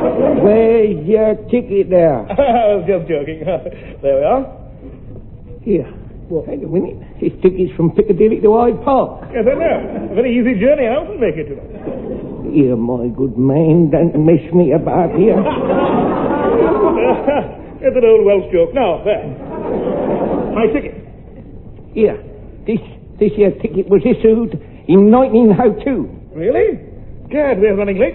Where's your ticket there? I was just joking. There we are. Here. Well, hang a minute. His ticket's from Piccadilly to Hyde Park. Yes, I know. A very easy journey. I often make it to them. Here, my good man, don't mess me about here. It's an old Welsh joke. Now, there. My ticket. Here. This here ticket was issued in 1902. Really? Gad, we're running late.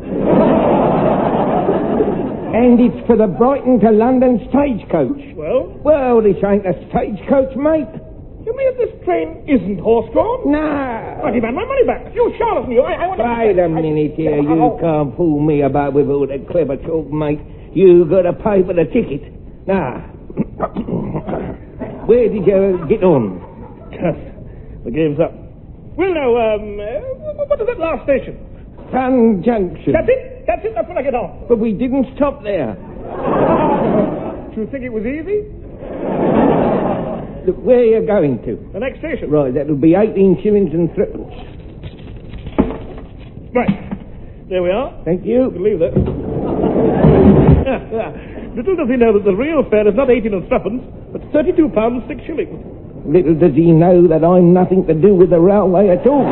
And it's for the Brighton to London stagecoach. Well? Well, this ain't a stagecoach, mate. You mean this train isn't horse-drawn? Nah. I demand my money back. You charlatan, you. I want to... Wait a minute here. You can't fool me about with all that clever talk, mate. You got to pay for the ticket. Now, where did you get on? The game's up. Well, now, what is that last station? Sun Junction. That's it. That's when I get on. But we didn't stop there. Do you think it was easy? Look, where are you going to? The next station. Right, that'll be 18 shillings and threepence. Right. There we are. Thank you. Believe that. Little does he know that the real fare is not 18 and threepence, but £32 6 shillings. Little does he know that I'm nothing to do with the railway at all.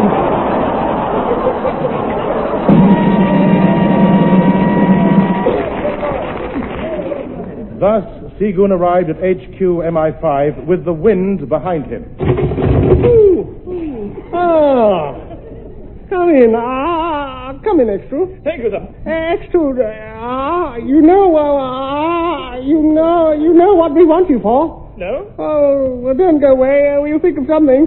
Thus, Seagoon arrived at HQ MI5 with the wind behind him. Come in. Come in, Extra. Thank you, sir. Extra, you know what we want you for. No? Oh, well, don't go away. We'll think of something.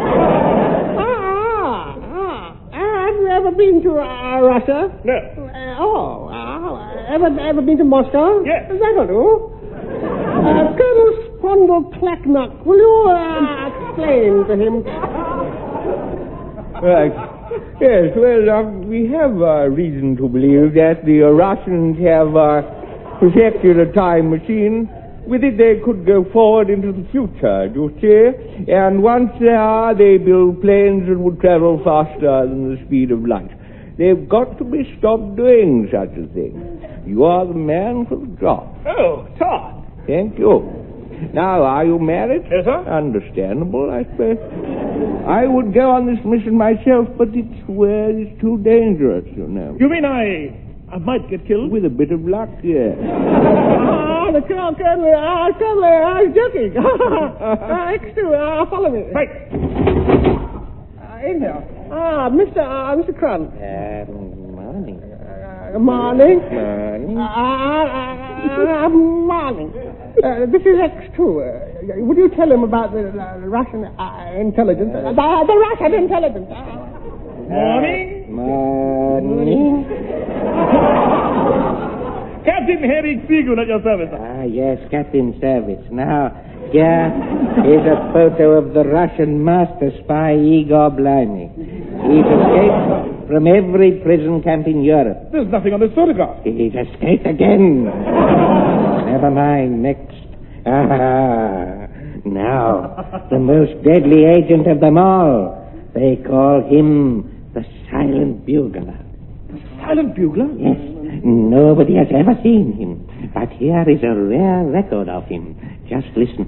Have you ever been to Russia? No. Ever been to Moscow? Yes. That'll do. Colonel Spondle Clacknut, will you explain to him? Right. Yes, well, we have reason to believe that the Russians have perfected a time machine. With it, they could go forward into the future, you see. And once there, they build planes that would travel faster than the speed of light. They've got to be stopped doing such a thing. You are the man for the job. Oh, Todd. Thank you. Now, are you married? Yes, sir. Understandable, I suppose. I would go on this mission myself, but it's too dangerous, you know. You mean I might get killed? With a bit of luck, yes. The Colonel, I was joking. Extra, follow me. Right. In here. Mr. Crumb. Morning. Morning. Morning. Morning. This is X2. Would you tell him about the Russian intelligence? The Russian intelligence. Morning. Morning. Captain Harry Seagoon at your service. Yes, Captain Service. Now, here is a photo of the Russian master spy Igor Blimey. He's escaped from every prison camp in Europe. There's nothing on this photograph. He's escaped again. Never mind, next. Now, the most deadly agent of them all. They call him the Silent Bugler. The Silent Bugler? Yes, nobody has ever seen him. But here is a rare record of him. Just listen.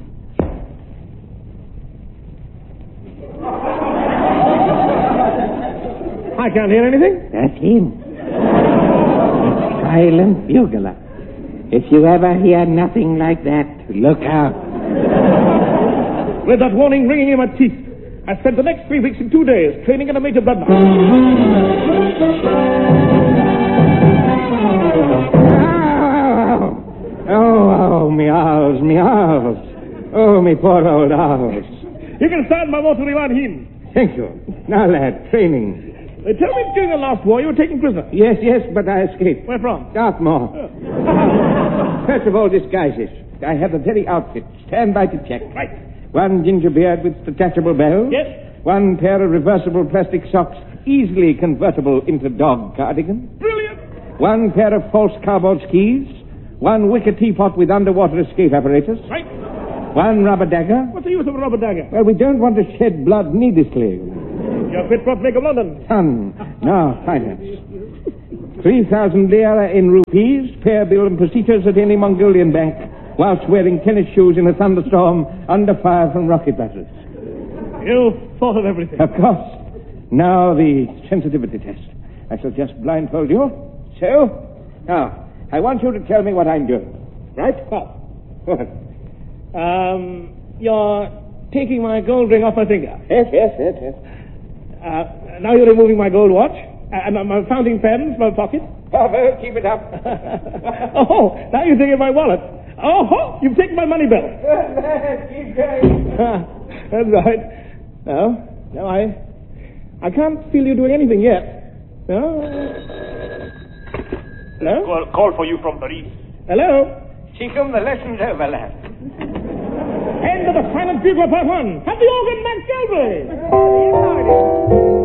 I can't hear anything. That's him. The Silent Bugler. If you ever hear nothing like that, look out. With that warning ringing in my teeth, I spent the next 3 weeks and 2 days training in a major blood mark. Oh, me owls, me owls. Oh, me poor old owls. You can start my motor run in. Thank you. Now, lad, training. Tell me, during the last war, you were taken prisoner. Yes, but I escaped. Where from? Dartmoor. First of all, disguises. I have the very outfit. Stand by to check. Right. One ginger beard with detachable bell. Yes. One pair of reversible plastic socks, easily convertible into dog cardigan. Brilliant. One pair of false cowboy skis. One wicker teapot with underwater escape apparatus. Right. One rubber dagger. What's the use of a rubber dagger? Well, we don't want to shed blood needlessly. You're fit for Bank of London. Son, now, finance. 3,000 lira in rupees, pay bill and procedures at any Mongolian bank, whilst wearing tennis shoes in a thunderstorm under fire from rocket batteries. You thought of everything. Of course. Now the sensitivity test. I shall just blindfold you. So, now, I want you to tell me what I'm doing. Right? What? You're taking my gold ring off my finger. Yes. Now you're removing my gold watch, and my fountain pen from my pocket. Bravo, keep it up. Oh, now you're taking my wallet. Oh, you've taken my money belt. Keep going. That's right. No, I can't feel you doing anything yet. No. Hello? Call for you from Paris. Hello? Seacombe, the lesson's over, lad. End of the silent bugle part 1. Have the organ, Max Gilbert.